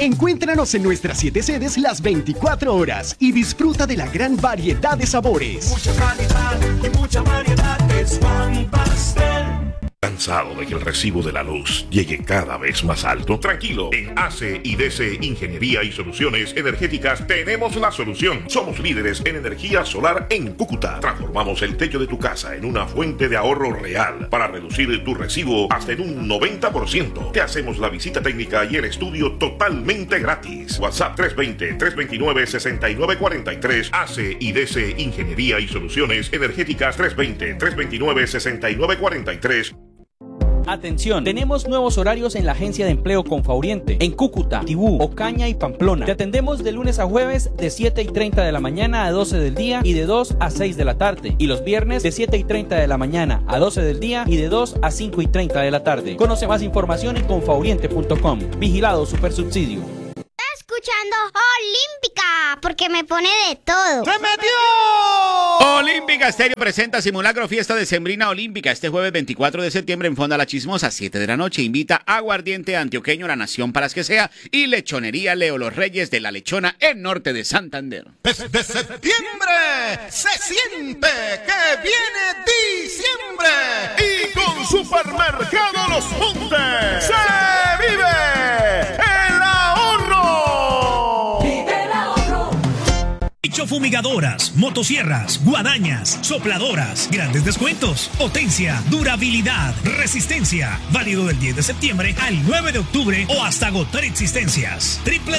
Encuéntranos en nuestras 7 sedes las 24 horas y disfruta de la gran variedad de sabores. Mucha calidad y mucha variedad es Pan Pastel. ¿Cansado de que el recibo de la luz llegue cada vez más alto? Tranquilo, en AC&DC Ingeniería y Soluciones Energéticas tenemos la solución. Somos líderes en energía solar en Cúcuta. Transformamos el techo de tu casa en una fuente de ahorro real para reducir tu recibo hasta en un 90%. Te hacemos la visita técnica y el estudio totalmente gratis. WhatsApp 320-329-6943. AC&DC Ingeniería y Soluciones Energéticas 320-329-6943. Atención, tenemos nuevos horarios en la agencia de empleo Confauriente, en Cúcuta, Tibú, Ocaña y Pamplona. Te atendemos de lunes a jueves de 7:30 de la mañana a 12 del día y de 2 a 6 de la tarde. Y los viernes de 7:30 de la mañana a 12 del día y de 2 a 5:30 de la tarde. Conoce más información en confauriente.com. Vigilado Supersubsidio. Escuchando Olímpica, porque me pone de todo. ¡Se metió! Olímpica Estéreo presenta Simulacro Fiesta Decembrina Olímpica este jueves 24 de septiembre en Fonda La Chismosa, 7 de la noche. Invita Aguardiente Antioqueño, La Nación para que sea y Lechonería Leo Los Reyes de La Lechona en norte de Santander. Desde septiembre se siente que viene diciembre y con Supermercado Los Montes se vive el ahorro. Fumigadoras, motosierras, guadañas, sopladoras, grandes descuentos, potencia, durabilidad, resistencia, válido del 10 de septiembre al 9 de octubre o hasta agotar existencias.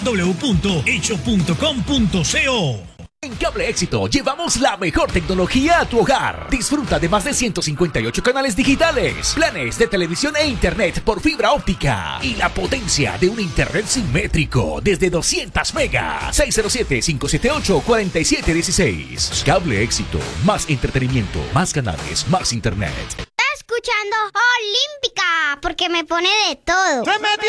www.hecho.com.co. En Cable Éxito llevamos la mejor tecnología a tu hogar. Disfruta de más de 158 canales digitales, planes de televisión e internet por fibra óptica y la potencia de un internet simétrico desde 200 megas. 607-578-4716. Cable Éxito. Más entretenimiento, más canales, más internet. Escuchando Olímpica, porque me pone de todo. ¡Se metió!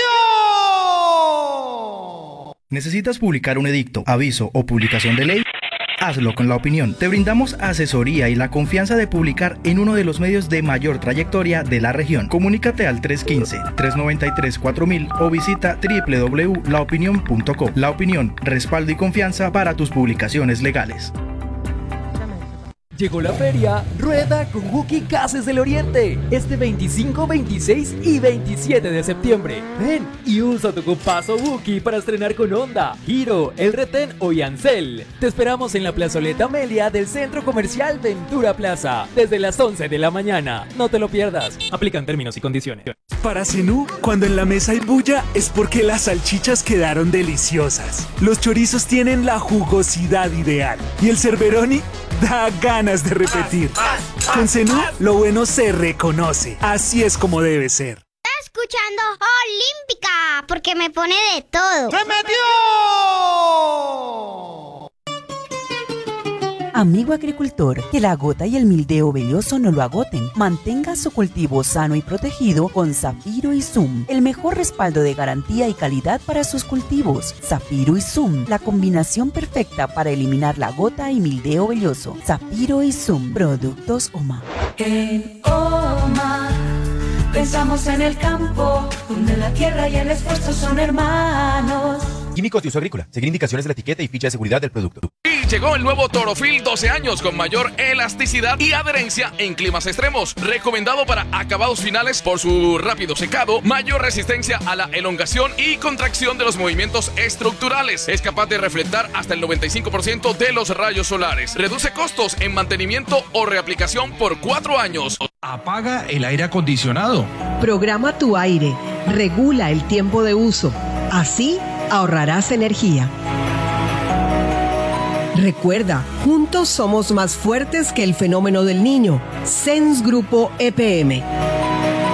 ¿Necesitas publicar un edicto, aviso o publicación de ley? Hazlo con La Opinión. Te brindamos asesoría y la confianza de publicar en uno de los medios de mayor trayectoria de la región. Comunícate al 315-393-4000 o visita www.laopinion.co. La Opinión, respaldo y confianza para tus publicaciones legales. Llegó la feria Rueda con Wookie Gases del Oriente este 25, 26 y 27 de septiembre. Ven y usa tu cupazo Wookie para estrenar con Honda, Hero, El Retén o Yancel. Te esperamos en la plazoleta Amelia del Centro Comercial Ventura Plaza desde las 11 de la mañana. No te lo pierdas. Aplican términos y condiciones. Para Zenú, cuando en la mesa hay bulla es porque las salchichas quedaron deliciosas. Los chorizos tienen la jugosidad ideal y el Cerberoni da ganas de repetir. Con Zenú, lo bueno se reconoce. Así es como debe ser. Escuchando Olímpica, porque me pone de todo. ¡Se metió! Amigo agricultor, que la gota y el mildeо velloso no lo agoten. Mantenga su cultivo sano y protegido con Zafiro y Zoom, el mejor respaldo de garantía y calidad para sus cultivos. Zafiro y Zoom, la combinación perfecta para eliminar la gota y mildeо velloso. Zafiro y Zoom, productos OMA. En OMA pensamos en el campo, donde la tierra y el esfuerzo son hermanos. Químicos de uso agrícola. Seguir indicaciones de la etiqueta y ficha de seguridad del producto. Y llegó el nuevo Torofil 12 años con mayor elasticidad y adherencia en climas extremos. Recomendado para acabados finales por su rápido secado, mayor resistencia a la elongación y contracción de los movimientos estructurales. Es capaz de reflectar hasta el 95% de los rayos solares. Reduce costos en mantenimiento o reaplicación por 4 años. Apaga el aire acondicionado. Programa tu aire. Regula el tiempo de uso. Así ahorrarás energía. Recuerda, juntos somos más fuertes que el fenómeno del niño. CENS Grupo EPM.